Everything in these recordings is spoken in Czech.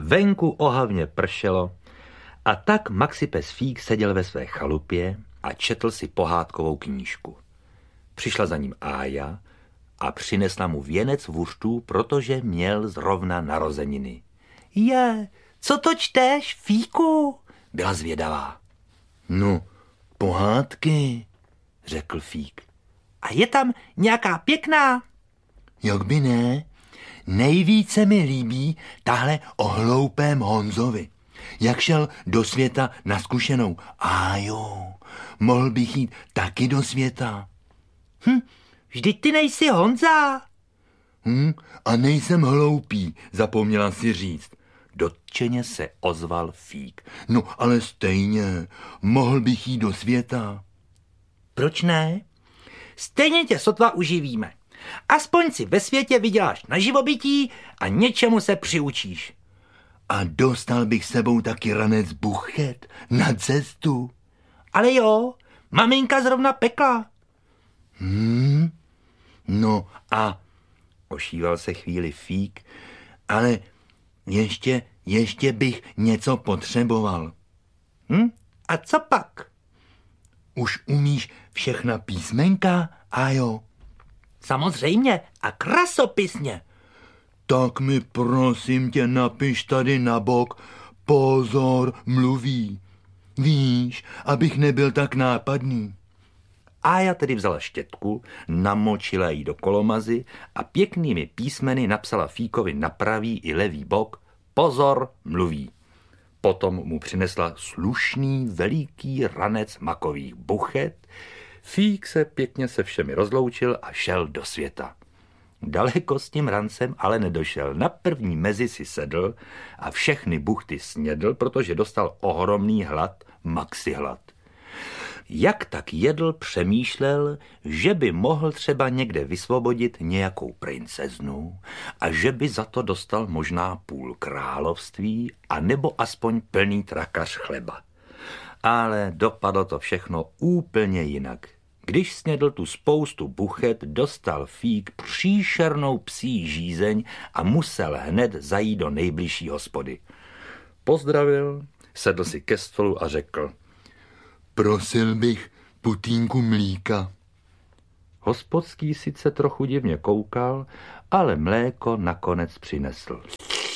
Venku ohavně pršelo a tak Maxipes Fík seděl ve své chalupě a četl si pohádkovou knížku. Přišla za ním Ája a přinesla mu věnec vůřtů, protože měl zrovna narozeniny. Co to čteš, Fíku? Byla zvědavá. No, pohádky, řekl Fík. A je tam nějaká pěkná? Jak by ne? Nejvíce mi líbí tahle o hloupém Honzovi. Jak šel do světa na zkušenou. Mohl bych jít taky do světa. Vždyť ty nejsi Honza. A nejsem hloupý, zapomněla si říct. Dotčeně se ozval Fík. No, ale stejně, mohl bych jít do světa. Proč ne? Stejně tě sotva uživíme. Aspoň si ve světě vyděláš na živobytí a něčemu se přiučíš. A dostal bych sebou taky ranec buchet na cestu. Ale jo, maminka zrovna pekla. No a ošíval se chvíli Fík, ale ještě bych něco potřeboval. A co pak? Už umíš všechna písmenka, Ájo? Samozřejmě a krasopisně. Tak mi prosím tě napiš tady na bok pozor, mluví. Víš, abych nebyl tak nápadný. Ája tedy vzala štětku, namočila ji do kolomazy a pěknými písmeny napsala Fíkovi na pravý i levý bok pozor, mluví. Potom mu přinesla slušný veliký ranec makových buchet. Fík se pěkně se všemi rozloučil a šel do světa. Daleko s tím rancem ale nedošel. Na první mezi si sedl a všechny buchty snědl, protože dostal ohromný hlad, maxihlad. Jak tak jedl, přemýšlel, že by mohl třeba někde vysvobodit nějakou princeznu a že by za to dostal možná půl království a nebo aspoň plný trakař chleba. Ale dopadlo to všechno úplně jinak. Když snědl tu spoustu buchet, dostal Fík příšernou psí žízeň a musel hned zajít do nejbližší hospody. Pozdravil, sedl si ke stolu a řekl: Prosil bych putínku mlíka. Hospodský sice trochu divně koukal, ale mléko nakonec přinesl.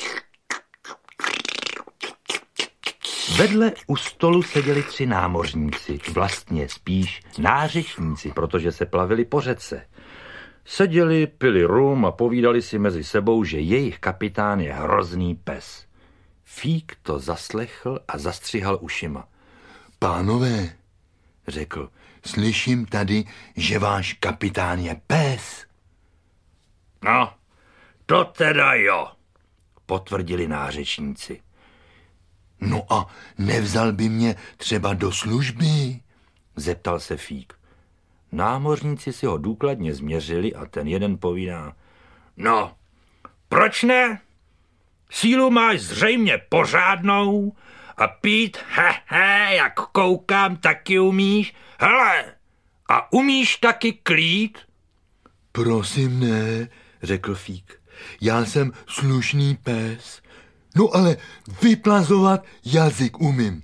Vedle u stolu seděli 3 námořníci, vlastně spíš nářečníci, protože se plavili po řece. Seděli, pili rum a povídali si mezi sebou, že jejich kapitán je hrozný pes. Fík to zaslechl a zastřihal ušima. Pánové, řekl, slyším tady, že váš kapitán je pes. No, to teda jo, potvrdili nářečníci. No a nevzal by mě třeba do služby? Zeptal se Fík. Námořníci si ho důkladně změřili a ten jeden povídá: No, proč ne? Sílu máš zřejmě pořádnou a pít, jak koukám, taky umíš. Hele, a umíš taky klít? Prosím ne, řekl Fík. Já jsem slušný pes. No ale vyplazovat jazyk umím.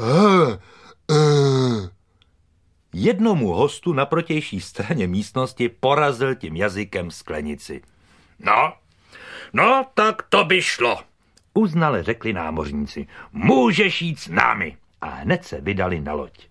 Jednomu hostu na protější straně místnosti porazil tím jazykem sklenici. No, tak to by šlo, uznale řekli námořníci. Můžeš jít s námi. A hned se vydali na loď.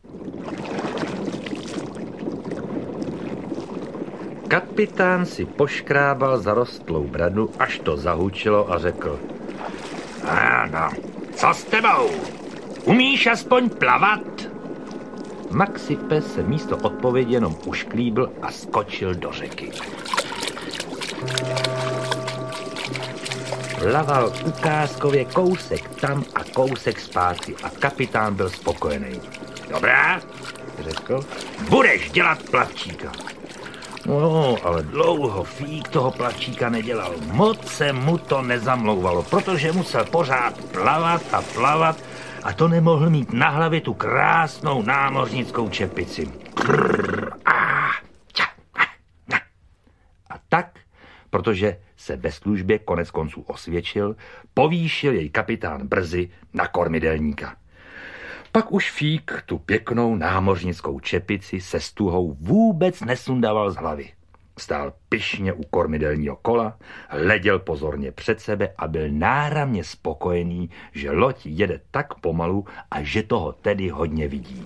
Kapitán si poškrábal zarostlou bradu, až to zahučilo a řekl: No, co s tebou? Umíš aspoň plavat? Maxipes se místo odpovědi jenom ušklíbl a skočil do řeky. Plaval ukázkově kousek tam a kousek zpátky a kapitán byl spokojený. Dobrá, řekl, budeš dělat plavčíka. No, ale dlouho Fík toho plavčíka nedělal. Moc se mu to nezamlouvalo, protože musel pořád plavat a to nemohl mít na hlavě tu krásnou námořnickou čepici. A tak protože se ve službě konec konců osvědčil, povýšil jej kapitán brzy na kormidelníka. Pak už Fík tu pěknou námořnickou čepici se stuhou vůbec nesundával z hlavy. Stál pyšně u kormidelního kola, hleděl pozorně před sebe a byl náramně spokojený, že loď jede tak pomalu a že toho tedy hodně vidí.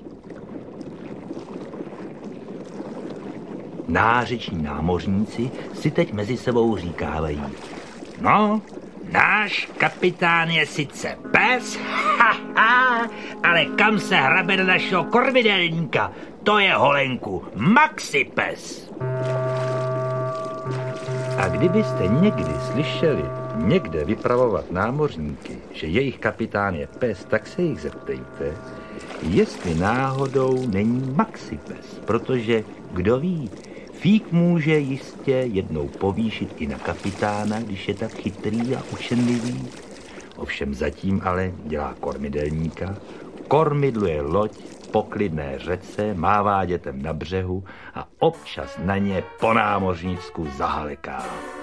Nářeční námořníci si teď mezi sebou říkávají: no, náš kapitán je sice pes, ale kam se hrabe do našeho kormidelníka? To je holenku Maxi pes. A kdybyste někdy slyšeli někde vypravovat námořníky, že jejich kapitán je pes, tak se jich zeptejte, jestli náhodou není Maxi pes, protože kdo ví, Fík může jistě jednou povýšit i na kapitána, když je tak chytrý a učenlivý. Ovšem zatím ale dělá kormidelníka, kormidluje loď po klidné řece, mává dětem na břehu a občas na ně po námořnicku zahaleká.